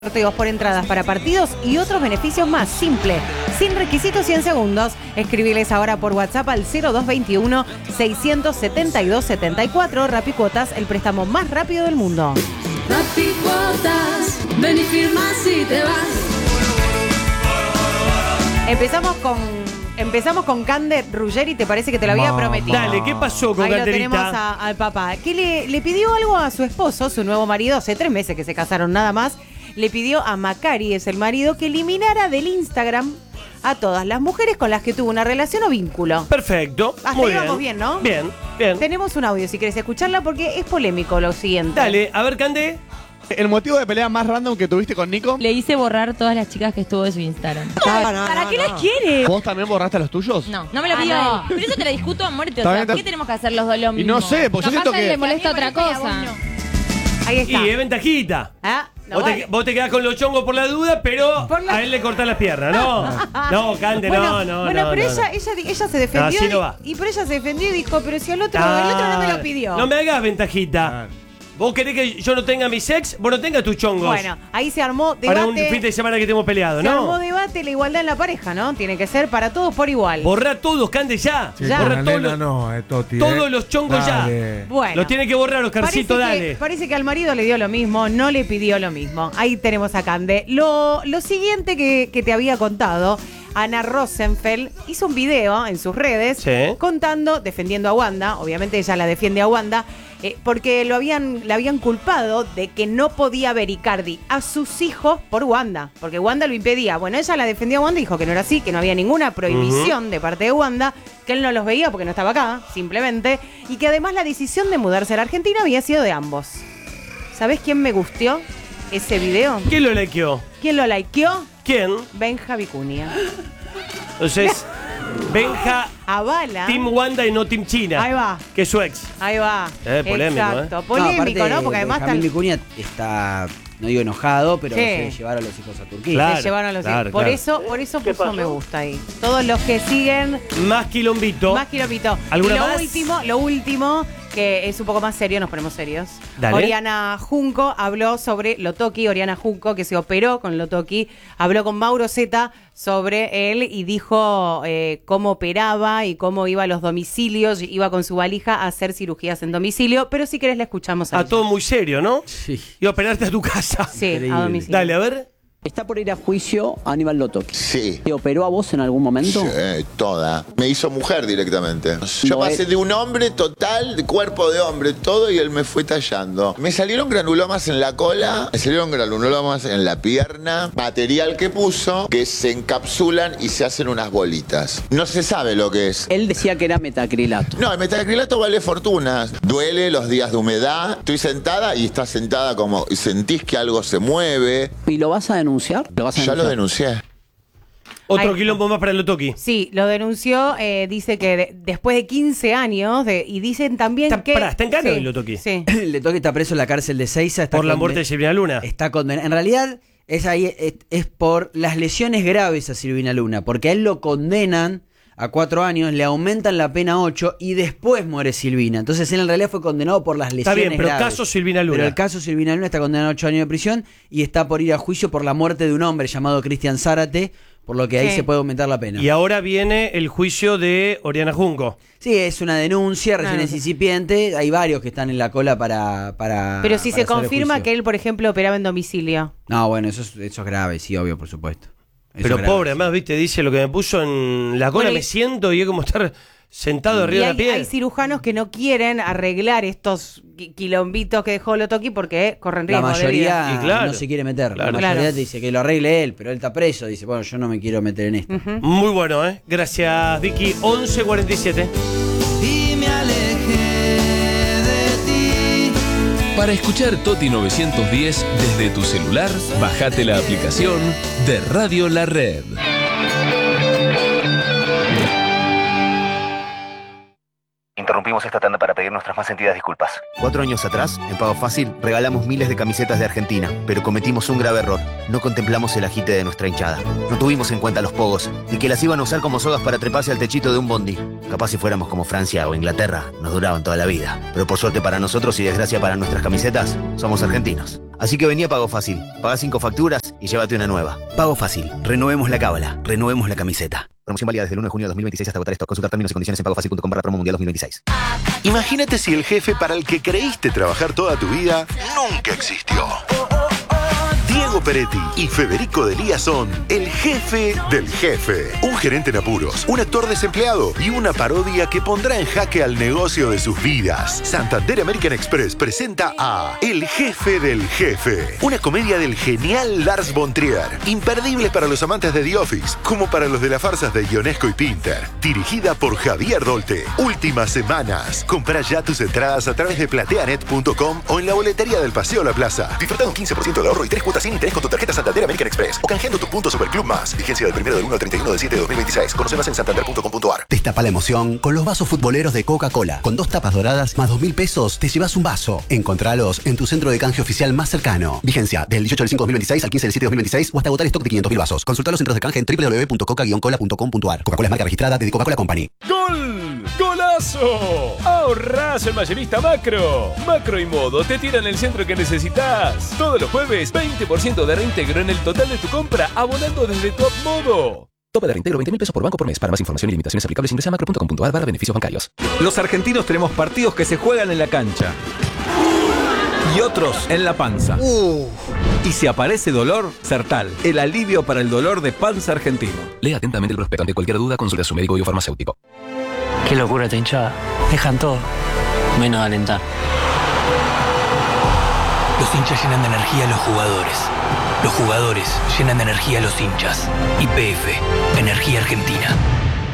Sorteos por entradas para partidos y otros beneficios más. Simple, sin requisitos y en segundos. Escribiles ahora por WhatsApp al 0221-672-74. Rapicuotas, el préstamo más rápido del mundo. Rapicuotas, ven y firma si te vas. Empezamos con Cande Ruggeri, ¿te parece que te lo había prometido? Dale, ¿qué pasó con Ahí lo Canderita? tenemos al papá, que le pidió algo a su esposo, su nuevo marido, hace 3 meses que se casaron nada más. Le pidió a Macari, es el marido, que eliminara del Instagram a todas las mujeres con las que tuvo una relación o vínculo. Perfecto. Hasta Muy ahí vamos bien, bien, ¿no? Bien, bien. Tenemos un audio si quieres escucharla porque es polémico lo siguiente. Dale, a ver, Cande. ¿El motivo de pelea más random que tuviste con Nico? Le hice borrar todas las chicas que estuvo de su Instagram. ¿Para qué las quiere? ¿Vos también borraste los tuyos? No me lo pidió no. él. Pero eso te lo discuto a muerte. O Está sea, bien, ¿por qué tenemos que hacer los dos lo mismo? Y no sé, pues yo siento Capaz a él que... le molesta otra cosa. Ahí está. Y es ventajita. Ah, no Vos, vale. vos te quedás con los chongos por la duda, pero a él le cortás las piernas, ¿no? No, Cande, Bueno, no. pero no. ella se defendió. así no va. Pero ella se defendió y dijo, pero si el otro no me lo pidió. No me hagas ventajita. ¿Vos querés que yo no tenga mis ex? Vos no tengas tus chongos. Bueno, ahí se armó Para un debate. fin de semana que estemos peleados, Se armó ¿no? debate, la igualdad en la pareja, ¿no? Tiene que ser para todos por igual. Borrá todos, Cande, ya. Ya. Borrá todos los chongos ya. Bueno. Los tiene que borrar, Oscarcito, dale. Parece que al marido le dio lo mismo, no le pidió lo mismo. Ahí tenemos a Cande. Lo siguiente que te había contado, Ana Rosenfeld hizo un video en sus redes defendiendo a Wanda, obviamente ella la defiende a Wanda, porque la habían culpado de que no podía ver Icardi a sus hijos por Wanda, porque Wanda lo impedía. Bueno, ella la defendió a Wanda y dijo que no era así, que no había ninguna prohibición de parte de Wanda, que él no los veía porque no estaba acá, simplemente, y que además la decisión de mudarse a la Argentina había sido de ambos. ¿Sabés quién me gustó ese video? ¿Quién lo likeó? ¿Quién lo likeó? ¿Quién? Benja Vicuña. Entonces, Benja, Avala. Team Wanda y no Team China. Ahí va. Que es su ex. Ahí va. Polémico, exacto. Polémico, ¿no? Porque además Benjamín Vicuña está, no digo enojado, pero Sí. se llevaron a los hijos a Turquía. Claro, se llevaron a los claro, hijos. Por claro. eso puso me gusta ahí. Todos los que siguen, Más quilombito. más kilómetro. ¿Alguna Y lo más? último, que es un poco más serio, nos ponemos serios. Dale. Oriana Junco habló sobre Lotoki. Oriana Junco, que se operó con Lotoki, habló con Mauro Zeta sobre él y dijo cómo operaba y cómo iba a los domicilios, iba con su valija a hacer cirugías en domicilio, pero si querés la escuchamos a ella. Todo muy serio, ¿no? Sí. Y operarte a tu casa. Sí, Increíble. a domicilio. Dale, a ver. ¿Está por ir a juicio Aníbal Lotoki? Sí. ¿Te operó a vos en algún momento? Sí, toda. Me hizo mujer directamente. Yo pasé de un hombre total, de cuerpo de hombre, todo, y él me fue tallando. Me salieron granulomas en la cola, me salieron granulomas en la pierna, material que puso, que se encapsulan y se hacen unas bolitas. No se sabe lo que es. Él decía que era metacrilato. No, el metacrilato vale fortunas. Duele los días de humedad. Estoy sentada y estás sentada como y sentís que algo se mueve. ¿Y lo vas a denunciar? ¿Lo vas a Ya lo denunciar? denuncié. Otro Ahí- quilombo más para el Lotoki. Sí, lo denunció, dice que después de 15 años, y dicen también Está- que... pará, está en cana sí, el Lotoki. Sí. Lotoki está preso en la cárcel de Seiza. Por la muerte de Silvina Luna. Está condenado. En realidad, es por las lesiones graves a Silvina Luna, porque a él lo condenan a 4 años, le aumentan la pena a 8 y después muere Silvina. Entonces él en realidad fue condenado por las lesiones Está bien, pero graves. caso Silvina Luna. Pero el caso Silvina Luna está condenado a 8 años de prisión y está por ir a juicio por la muerte de un hombre llamado Cristian Zárate, por lo que ahí Sí. se puede aumentar la pena. Y ahora viene el juicio de Oriana Junco. Sí, es una denuncia, recién No, es no. incipiente. Hay varios que están en la cola para Pero si para se hacer el confirma juicio. que él, por ejemplo, operaba en domicilio. No, bueno, eso es grave, sí, obvio, por supuesto. Eso Pero es grave, pobre, sí. además, viste, dice lo que me puso en la cola, Bueno, me siento y es como estar sentado Y arriba de la hay piel. cirujanos que no quieren arreglar estos quilombitos que dejó Lotoki porque corren La riesgo de vida. mayoría Y claro, no se quiere meter. claro. La mayoría Claro. te dice que lo arregle él, pero él está preso. Dice, bueno, yo no me quiero meter en esto. Muy bueno, ¿eh? Gracias, Vicky. 11:47. Y me alejé de ti. Para escuchar Toti 910 desde tu celular, bajate la aplicación de Radio La Red. Interrumpir Interrumpimos esta tanda para pedir nuestras más sentidas disculpas. 4 años atrás, en Pago Fácil, regalamos miles de camisetas de Argentina, pero cometimos un grave error. No contemplamos el agite de nuestra hinchada. No tuvimos en cuenta los pogos, y que las iban a usar como sogas para treparse al techito de un bondi. Capaz si fuéramos como Francia o Inglaterra, nos duraban toda la vida. Pero por suerte para nosotros y desgracia para nuestras camisetas, somos argentinos. Así que vení a Pago Fácil, paga 5 facturas y llévate una nueva. Pago Fácil, renovemos la cábala, renovemos la camiseta. Promoción válida desde el 1 de junio de 2026 hasta agotar stock. Consultar términos y condiciones en pagofacil.com/promo mundial 2026. Imagínate si el jefe para el que creíste trabajar toda tu vida nunca existió. Diego Peretti y Federico Delía son el jefe del jefe. Un gerente en apuros, un actor desempleado y una parodia que pondrá en jaque al negocio de sus vidas. Santander American Express presenta a El jefe del jefe. Una comedia del genial Lars von Trier. Imperdible para los amantes de The Office, como para los de las farsas de Ionesco y Pinter. Dirigida por Javier Dolte. Últimas semanas. Compra ya tus entradas a través de plateanet.com o en la boletería del Paseo La Plaza. Disfruta un 15% de ahorro y 3 cuotas sin interés con tu tarjeta Santander American Express o canjeando tus puntos Superclub Más. Vigencia del 1 al 31 del 7 de 2026. Conoce más en santander.com.ar. Destapa la emoción con los vasos futboleros de Coca-Cola. Con 2 tapas doradas más 2.000 pesos te llevas un vaso. Encontralos en tu centro de canje oficial más cercano. Vigencia del 18 del 5 de 2026 al 15 del 7 de 2026 o hasta agotar stock de 500.000 vasos. Consulta los centros de canje en www.coca-cola.com.ar. Coca-Cola es marca registrada de The Coca-Cola Company. ¡Gol! ¡Golazo! ¡Ahorrás en Mayorista Macro! Macro y Modo te tiran el centro que necesitas. Todos los jueves, 20% de reintegro en el total de tu compra abonando desde Top Modo. Tope de reintegro 20.000 pesos por banco por mes. Para más información y limitaciones aplicables ingresa a macro.com.ar/beneficios bancarios. Los argentinos tenemos partidos que se juegan en la cancha y otros en la panza. Y si aparece dolor, Sertal, el alivio para el dolor de panza argentino. Lea atentamente el prospecto. Ante cualquier duda, consulta a su médico y o farmacéutico. Qué locura esta hinchada. Dejan todo, menos alentar. Los hinchas llenan de energía a los jugadores. Los jugadores llenan de energía a los hinchas. YPF, Energía Argentina.